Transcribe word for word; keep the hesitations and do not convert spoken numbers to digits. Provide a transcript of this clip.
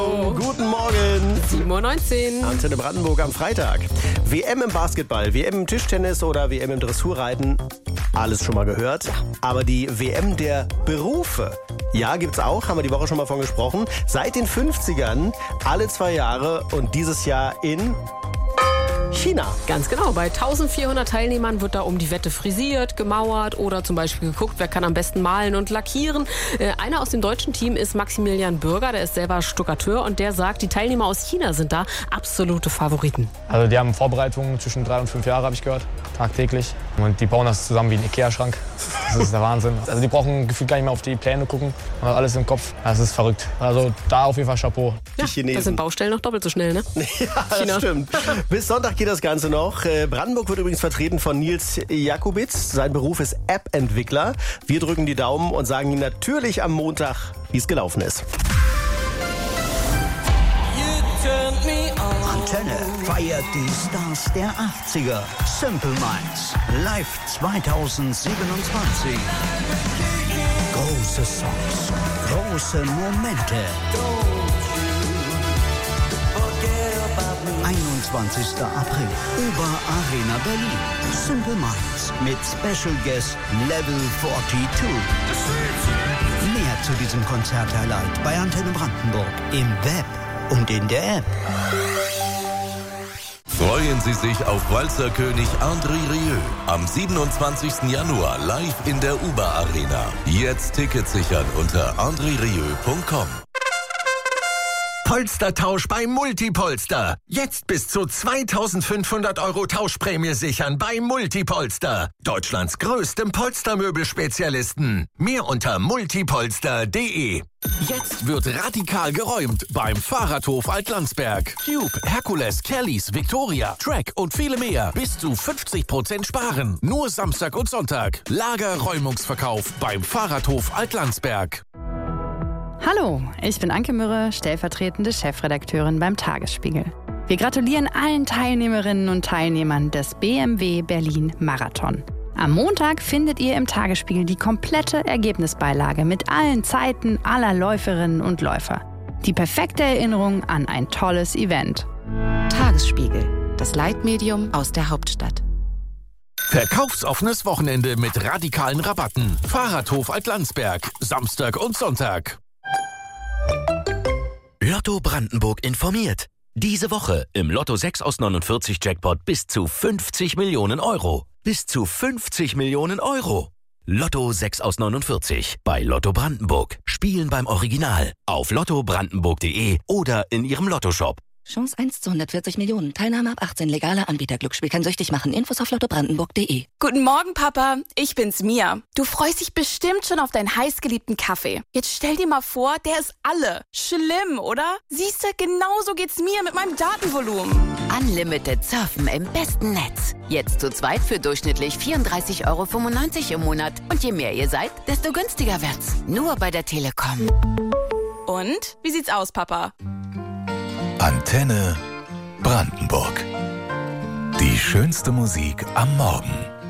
Oh, guten Morgen. sieben Uhr neunzehn. Antenne Brandenburg am Freitag. W M im Basketball, W M im Tischtennis oder W M im Dressurreiten. Alles schon mal gehört. Aber die W M der Berufe, ja, gibt's auch, haben wir die Woche schon mal von gesprochen. Seit den fünfzigern, alle zwei Jahre und dieses Jahr in China. Ganz genau. Bei eintausendvierhundert Teilnehmern wird da um die Wette frisiert, gemauert oder zum Beispiel geguckt, wer kann am besten malen und lackieren. Äh, einer aus dem deutschen Team ist Maximilian Bürger, der ist selber Stuckateur und der sagt, die Teilnehmer aus China sind da absolute Favoriten. Also die haben Vorbereitungen zwischen drei und fünf Jahre, habe ich gehört, tagtäglich. Und die bauen das zusammen wie ein Ikea-Schrank. Das ist der Wahnsinn. Also die brauchen gefühlt gar nicht mehr auf die Pläne gucken. Man hat alles im Kopf. Das ist verrückt. Also da auf jeden Fall Chapeau. Ja, Die Chinesen. das sind Baustellen noch doppelt so schnell, ne? Ja, das China. stimmt. Bis Sonntag geht das Ganze noch. Äh, Brandenburg wird übrigens vertreten von Nils Jakubitz. Sein Beruf ist App-Entwickler. Wir drücken die Daumen und sagen ihm natürlich am Montag, wie es gelaufen ist. Antenne feiert die Stars der achtziger. Simple Minds, live zweitausendsiebenundzwanzig. Große Songs, große Momente. einundzwanzigster April, Ober-Arena Berlin. Simple Minds mit Special Guest Level zweiundvierzig. Mehr zu diesem Konzerthighlight bei Antenne Brandenburg im Web und in der App. Freuen Sie sich auf Walzerkönig André Rieu am siebenundzwanzigsten Januar live in der Ober-Arena. Jetzt Tickets sichern unter andre rieu punkt com. Polstertausch bei Multipolster. Jetzt bis zu zweitausendfünfhundert Euro Tauschprämie sichern bei Multipolster. Deutschlands größtem Polstermöbelspezialisten. Mehr unter multipolster punkt de. Jetzt wird radikal geräumt beim Fahrradhof Altlandsberg. Cube, Hercules, Kellys, Victoria, Track und viele mehr. Bis zu fünfzig Prozent sparen. Nur Samstag und Sonntag. Lagerräumungsverkauf beim Fahrradhof Altlandsberg. Hallo, ich bin Anke Mürre, stellvertretende Chefredakteurin beim Tagesspiegel. Wir gratulieren allen Teilnehmerinnen und Teilnehmern des B M W Berlin Marathon. Am Montag findet ihr im Tagesspiegel die komplette Ergebnisbeilage mit allen Zeiten aller Läuferinnen und Läufer. Die perfekte Erinnerung an ein tolles Event. Tagesspiegel, das Leitmedium aus der Hauptstadt. Verkaufsoffenes Wochenende mit radikalen Rabatten. Fahrradhof Altlandsberg, Samstag und Sonntag. Lotto Brandenburg informiert. Diese Woche im Lotto sechs aus neunundvierzig Jackpot bis zu fünfzig Millionen Euro. Bis zu fünfzig Millionen Euro. Lotto sechs aus neunundvierzig bei Lotto Brandenburg. Spielen beim Original auf lotto brandenburg punkt de oder in Ihrem Lottoshop. Chance eins zu hundertvierzig Millionen. Teilnahme ab achtzehn. Legaler Anbieter. Glücksspiel kann süchtig machen. Infos auf lotto brandenburg punkt de. Guten Morgen, Papa. Ich bin's, Mia. Du freust dich bestimmt schon auf deinen heißgeliebten Kaffee. Jetzt stell dir mal vor, der ist alle. Schlimm, oder? Siehste, genauso geht's mir mit meinem Datenvolumen. Unlimited Surfen im besten Netz. Jetzt zu zweit für durchschnittlich vierunddreißig Euro fünfundneunzig im Monat. Und je mehr ihr seid, desto günstiger wird's. Nur bei der Telekom. Und? Wie sieht's aus, Papa? Antenne Brandenburg. Die schönste Musik am Morgen.